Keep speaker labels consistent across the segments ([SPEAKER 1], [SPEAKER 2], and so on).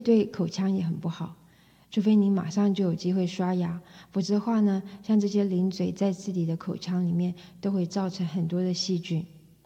[SPEAKER 1] 对口腔也很不好，除非你马上就有机会刷牙，否则的话呢，像这些零嘴在自己的口腔里面都会造成很多的细菌。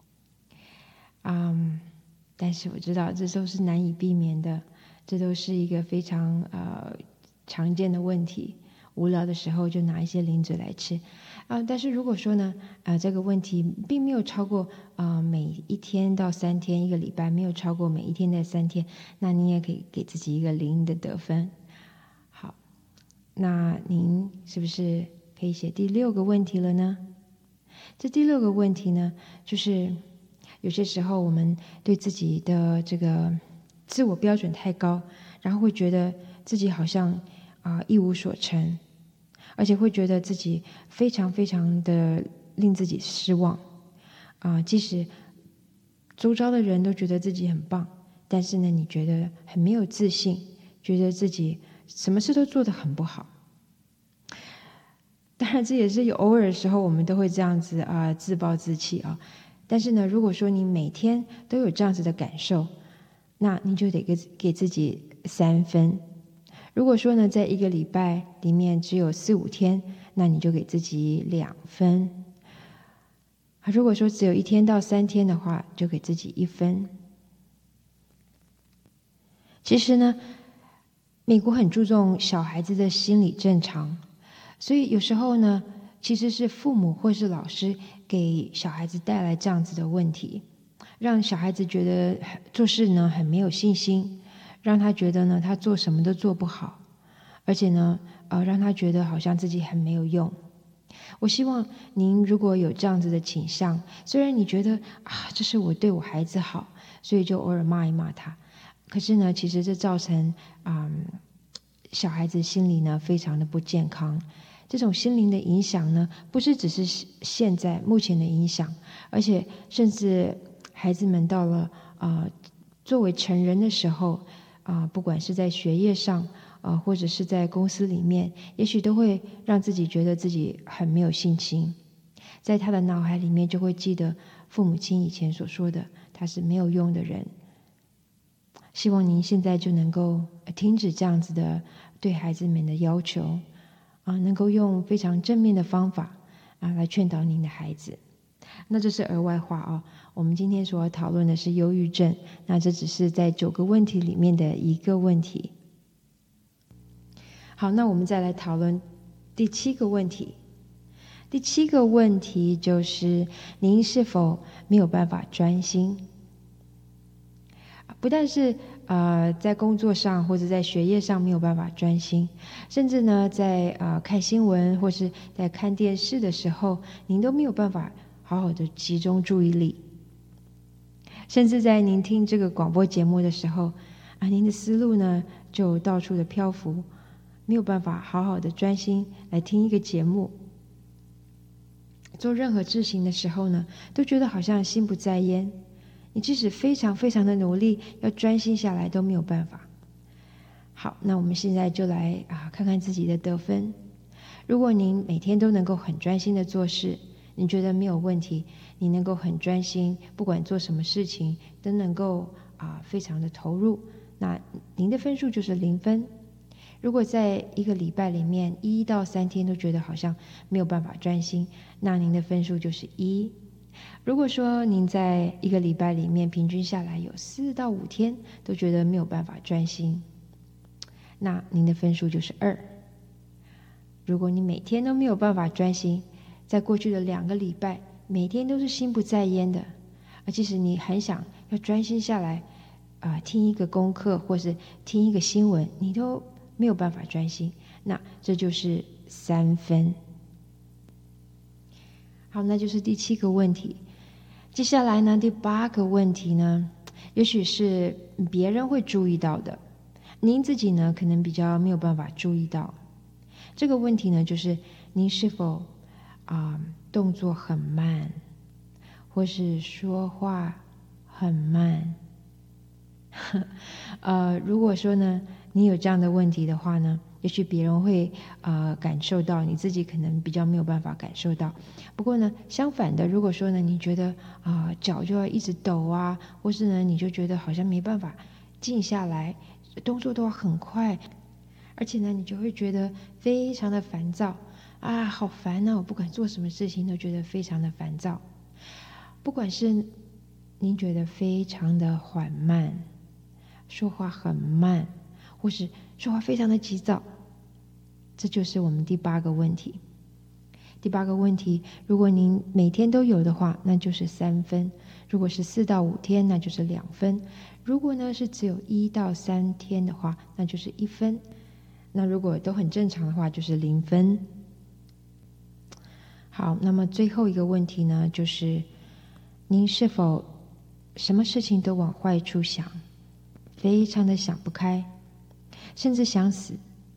[SPEAKER 1] 但是我知道这都是难以避免的，这都是一个非常常见的问题。无聊的时候就拿一些零嘴来吃，但是如果说呢，这个问题并没有超过每一天到3天，一个礼拜没有超过每一天的3天，那你也可以给自己一个0的得分。好，那您是不是可以写第6个问题了呢？这第6个问题呢，就是有些时候我们对自己的这个自我标准太高，然后会觉得自己好像一无所成，而且会觉得自己非常非常的令自己失望即使周遭的人都觉得自己很棒，但是呢，你觉得很没有自信，觉得自己什么事都做得很不好。当然，这也是有偶尔的时候，我们都会这样子自暴自弃但是呢，如果说你每天都有这样子的感受，那你就得给自己3分。如果说呢，在一个礼拜里面只有4、5天，那你就给自己2分。如果说只有1天到3天的话，就给自己1分。其实呢，美国很注重小孩子的心理正常，所以有时候呢，其实是父母或是老师给小孩子带来这样子的问题，让小孩子觉得做事呢很没有信心，让他觉得呢他做什么都做不好，而且呢让他觉得好像自己很没有用。我希望您如果有这样子的倾向，虽然你觉得这是我对我孩子好，所以就偶尔骂一骂他，可是呢其实这造成小孩子心理呢非常的不健康。这种心灵的影响呢，不是只是现在目前的影响，而且甚至孩子们到了作为成人的时候不管是在学业上或者是在公司里面，也许都会让自己觉得自己很没有信心，在他的脑海里面就会记得父母亲以前所说的他是没有用的人。希望您现在就能够停止这样子的对孩子们的要求能够用非常正面的方法来劝导您的孩子。那这是额外话我们今天所要讨论的是忧郁症，那这只是在9个问题里面的一个问题。好，那我们再来讨论第7个问题。第7个问题就是您是否没有办法专心？不但是在工作上或者在学业上没有办法专心，甚至呢在看新闻或是在看电视的时候，您都没有办法好好的集中注意力。甚至在您听这个广播节目的时候您的思路呢就到处的漂浮，没有办法好好的专心来听一个节目。做任何事情的时候呢，都觉得好像心不在焉，你即使非常非常的努力要专心下来都没有办法。好，那我们现在就来看看自己的得分。如果您每天都能够很专心的做事，你觉得没有问题，你能够很专心，不管做什么事情都能够非常的投入，那您的分数就是0分。如果在一个礼拜里面1到3天都觉得好像没有办法专心，那您的分数就是1。如果说您在一个礼拜里面平均下来有4到5天都觉得没有办法专心，那您的分数就是2。如果你每天都没有办法专心，在过去的2个礼拜每天都是心不在焉的，即使你很想要专心下来听一个功课或是听一个新闻，你都没有办法专心，那这就是3分。好，那就是第7个问题。接下来呢，第8个问题呢，也许是别人会注意到的，您自己呢可能比较没有办法注意到。这个问题呢，就是您是否动作很慢，或是说话很慢。如果说呢你有这样的问题的话呢，也许别人会感受到，你自己可能比较没有办法感受到。不过呢相反的，如果说呢你觉得脚就要一直抖或是呢你就觉得好像没办法静下来动作都要很快，而且呢，你就会觉得非常的烦躁啊，好烦啊！我不管做什么事情都觉得非常的烦躁。不管是您觉得非常的缓慢，说话很慢，或是说话非常的急躁，这就是我们第8个问题。第8个问题，如果您每天都有的话，那就是3分；如果是4到5天，那就是2分；如果呢是只有1到3天的话，那就是1分；那如果都很正常的话，就是0分。好，那么最后一个问题呢，就是您是否什么事情都往坏处想，非常的想不开，甚至想死？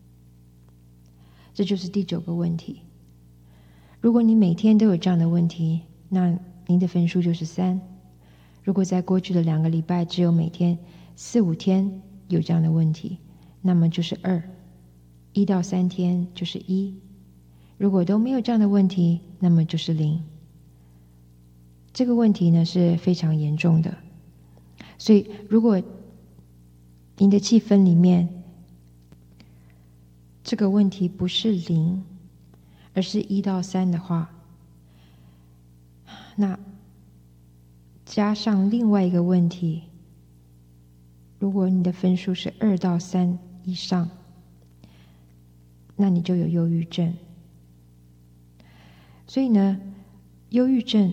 [SPEAKER 1] 这就是第9个问题。如果你每天都有这样的问题，那您的分数就是3。如果在过去的2个礼拜只有每天4、5天有这样的问题，那么就是2。1到3天就是1。如果都没有这样的问题，那么就是0。这个问题呢是非常严重的，所以如果您的计分里面这个问题不是0，而是1到3的话，那加上另外一个问题，如果你的分数是2到3以上，那你就有忧郁症。所以呢，忧郁症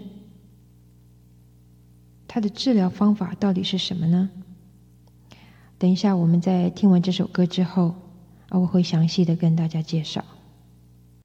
[SPEAKER 1] 它的治疗方法到底是什么呢？等一下我们在听完这首歌之后，我会详细的跟大家介绍。